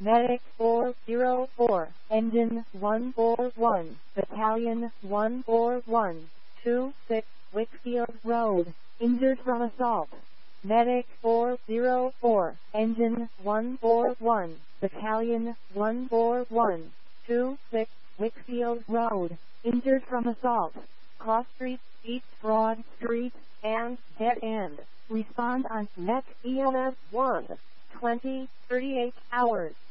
Medic 404, Engine 141, Battalion 14126, Wickfield Road, injured from assault. Medic 404, Engine 141, Battalion 14126, Wickfield Road, injured from assault. Cross Street, East Broad Street, and Dead End. Respond on Met EMS 1, 20, 38 hours.